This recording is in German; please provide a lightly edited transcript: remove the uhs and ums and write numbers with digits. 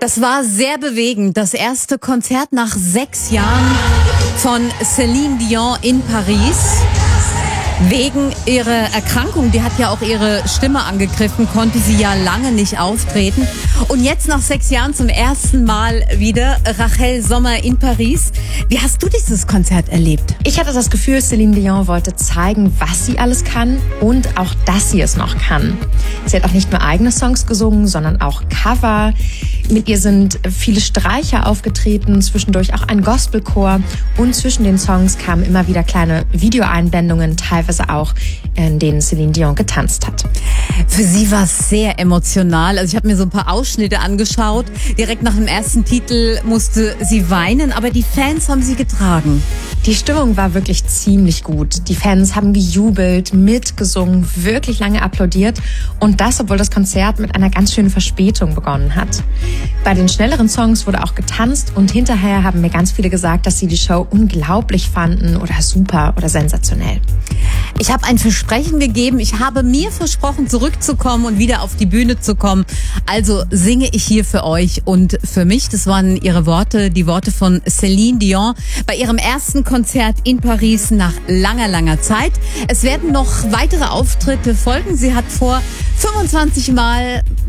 Das war sehr bewegend. Das erste Konzert nach 6 Jahren von Céline Dion in Paris. Wegen ihrer Erkrankung, die hat ja auch ihre Stimme angegriffen, konnte sie ja lange nicht auftreten. Und jetzt nach 6 Jahren zum ersten Mal wieder Rachel Sommer in Paris. Wie hast du dieses Konzert erlebt? Ich hatte das Gefühl, Céline Dion wollte zeigen, was sie alles kann und auch, dass sie es noch kann. Sie hat auch nicht nur eigene Songs gesungen, sondern auch Cover. Mit ihr sind viele Streicher aufgetreten, zwischendurch auch ein Gospelchor. Und zwischen den Songs kamen immer wieder kleine Videoeinblendungen, teilweise auch, in denen Céline Dion getanzt hat. Für sie war es sehr emotional. Also ich habe mir so ein paar Ausschnitte angeschaut. Direkt nach dem ersten Titel musste sie weinen, aber die Fans haben sie getragen. Die Stimmung war wirklich ziemlich gut. Die Fans haben gejubelt, mitgesungen, wirklich lange applaudiert. Und das, obwohl das Konzert mit einer ganz schönen Verspätung begonnen hat. Bei den schnelleren Songs wurde auch getanzt und hinterher haben mir ganz viele gesagt, dass sie die Show unglaublich fanden oder super oder sensationell. Ich habe ein Versprechen gegeben. Ich habe mir versprochen, zurückzukommen und wieder auf die Bühne zu kommen. Also singe ich hier für euch und für mich. Das waren ihre Worte, die Worte von Céline Dion bei ihrem ersten Konzert in Paris nach langer, langer Zeit. Es werden noch weitere Auftritte folgen. Sie hat vor, 25 Mal